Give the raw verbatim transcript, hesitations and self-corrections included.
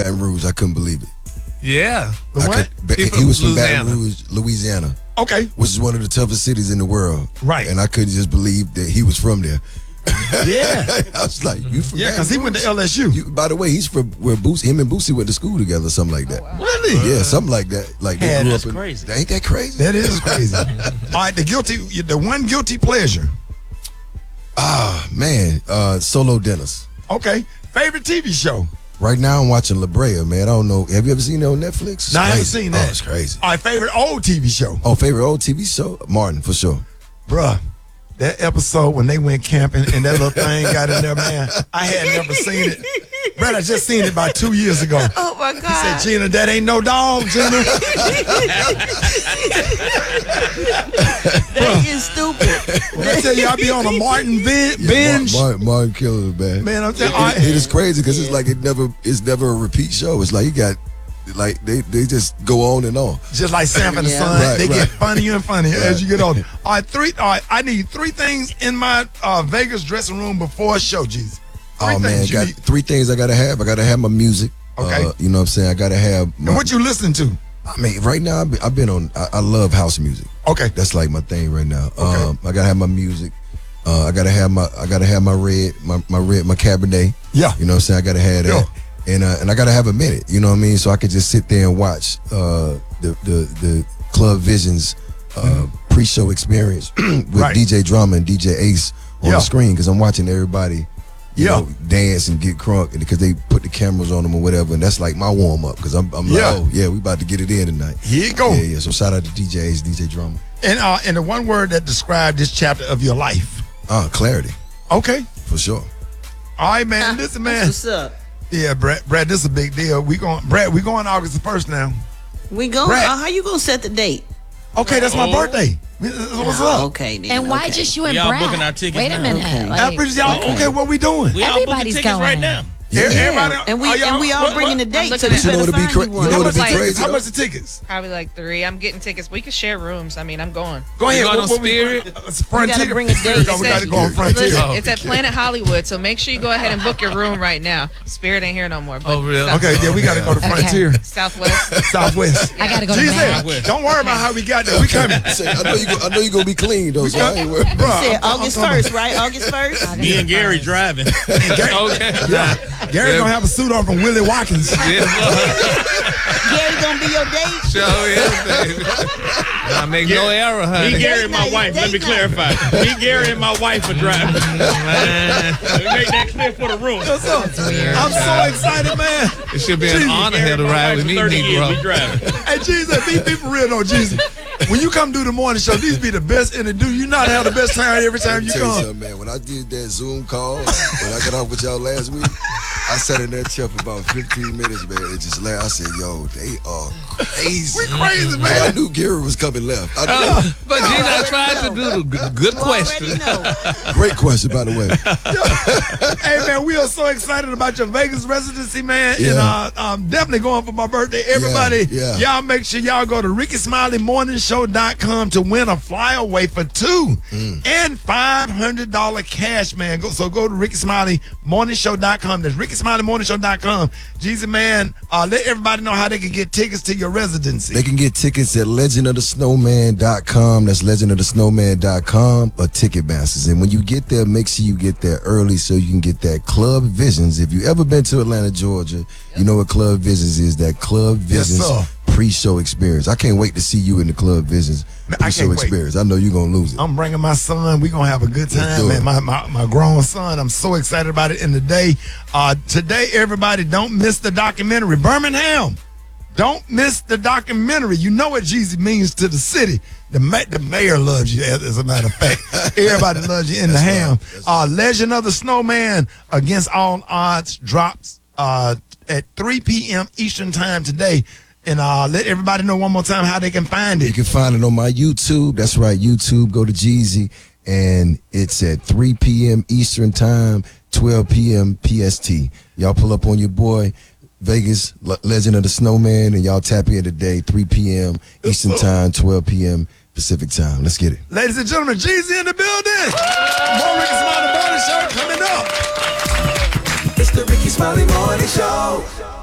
Baton Rouge. I couldn't believe it. Yeah. I what? Could, He he, from was from Louisiana. Baton Rouge, Louisiana. Okay. Which is one of the toughest cities in the world. Right. And I couldn't just believe that he was from there. Yeah. I was like, you from Yeah, Baton because he went to Rouge? L S U. You, by the way, he's from where Boosie, him and Boosie went to school together, or something like that. Really? Yeah, something like that. Like they Yeah, grew that's up in, crazy. Ain't that crazy? That is crazy. All right, the guilty, the one guilty pleasure. Ah, man, uh, Solo Dennis. Okay. Favorite T V show. Right now, I'm watching La Brea, man. I don't know. Have you ever seen it on Netflix? It's No, I haven't crazy. seen that. Oh, it's crazy. All right, favorite old T V show. Oh, favorite old T V show? Martin, for sure. Bruh, that episode when they went camping and that little thing got in there, man, I had never seen it. Brad, I just seen it about two years ago. Oh my He God. said, Gina, that ain't no dog, Gina. That is stupid. When I tell you, I be on a Martin bin- Yeah, binge. Mar- Martin, Martin Killer, man. Man, I'm telling it, you, it is crazy because it's like it never, it's never a repeat show. It's like you got, like they, they just go on and on. Just like Sam and the Yeah. Son, Right, they right. get funnier and funnier Right. as you get older. All right, three. All right, I need three things in my uh, Vegas dressing room before a show, G's. Three Oh man, things you got need. three things I gotta have. I gotta have my music. Okay. Uh, you know what I'm saying? I gotta have my. And what you listening to? I mean, right now I've been, I've been on. I, I love house music. Okay. That's like my thing right now. Okay. Um, I gotta have my music. Uh, I gotta have my. I gotta have my red, my, my red, my Cabernet. Yeah. You know what I'm saying? I gotta have that. And uh, and I gotta have a minute. You know what I mean? So I could just sit there and watch uh, the the the Club Visions uh, pre-show experience with Right. D J Drama and D J Ace on Yeah. the screen because I'm watching everybody. You Yeah. know, dance and get crunk because they put the cameras on them or whatever, and that's like my warm up because I'm, I'm Yeah. like, oh yeah, we about to get it in tonight. Here you go. Yeah, yeah. So shout out to D J Ace, D J Drama. And uh, and the one word that described this chapter of your life. Uh, clarity Okay. for sure. All right, man. Listen, man. That's what's up. Yeah, Brad. Brad, this is a big deal. We going, Brad. We going August the first now. We go. Brad. Uh, how you gonna set the date? Okay, that's my Oh. birthday. What's Oh, up? okay, then. And why okay. just you and We all Brad? booking our tickets Wait a now. minute. Okay. Like, After y'all, okay, what we doing? We all booking Everybody's tickets going. right now. Yeah. Everybody, And we are and we all what- bringing the what- date, I'm so looking we at- You know better what'd be find cra- you you one. know How what'd much, be like, crazy, how though? much the tickets? Probably like three. I'm getting tickets. We could share rooms. I mean, I'm going. Go ahead. going what- on what we- Spirit? uh, Frontier. gotta bring a date. We got to go on Frontier. Listen, Oh, it's at Planet Hollywood, so make sure you go ahead and book your room right now. Spirit ain't here no more. but Oh, really? South- Okay, yeah, we got to go to Okay. Frontier. Southwest. Southwest. I gotta go to Jesus, Mass. don't worry about how we got there. We coming. I, say, I know you. Go, I know you gonna be clean though. So I ain't worried. Bruh, Said I'm- I'm August coming. first, right? August first. Me and Gary driving. okay. Yeah. Gary gonna have a suit on from Willie Watkins. Gary gonna be your date. Show everything. I make no error, honey. Me, Gary, and my Date wife. night, Let me date night. clarify. Me, Gary, and my wife are driving. Man, We make that clear for the room. What's up? I'm so excited, man. it should be an honor here to ride with me, thirty years, we Negro. driving. Hey, Jesus, be, be for real though, Jesus. When you come do the morning show, these be the best in the do. You not have the best time every time you Tell you come. something, man. When I did that Zoom call, when I got off with y'all last week, I sat in that chair for about fifteen minutes, man. It just laughed. I said, "Yo, they are crazy." We crazy, man. I knew Gary was coming left. I knew. Uh, but Gina, I tried to do the good, good You already question. know. Great question, by the way. Hey man, we are so excited about your Vegas residency, man. And Yeah. uh, I'm definitely going for my birthday. Everybody, Yeah, yeah. y'all make sure y'all go to ricky smiley morning show dot com to win a flyaway for two Mm. and five hundred dollars cash, man. Go, so go to ricky smiley morning show dot com. That's ricky smiley morning show dot com. Jesus, man, uh, let everybody know how they can get tickets to your residency. They can get tickets at legend of the snowman dot com. That's legend of the snowman dot com or Ticketmasters. And when you get there, make sure you get there early so you can get that Club Visions. If you ever been to Atlanta, Georgia, you know what Club Visions is. That Club Yes, Visions sir. pre-show experience. I can't wait to see you in the Club Visions Man, I pre-show can't wait. experience. I know you're going to lose it. I'm bringing my son. We're going to have a good Let's time, do man. it. My, my my grown son. I'm so excited about it. In the day, uh, today, everybody, don't miss the documentary. Birmingham, don't miss the documentary. You know what Jeezy means to the city. The ma- the mayor loves you, as, as a matter of fact. Everybody loves you in the That's ham. right. That's Uh, Legend of the Snowman, Against All Odds, drops uh, at three p.m. Eastern time today. And uh, let everybody know one more time how they can find You it. can find it on my YouTube. That's right, YouTube. Go to Jeezy, and it's at three p.m. Eastern Time, twelve p.m. P S T. Y'all pull up on your boy, Vegas, Le- Legend of the Snowman, and y'all tap in today, three p.m. Eastern Time, twelve p.m. Pacific Time. Let's get it. Ladies and gentlemen, Jeezy in the building. More Ricky Smiley Morning Show coming up. It's the Ricky Smiley Morning Show.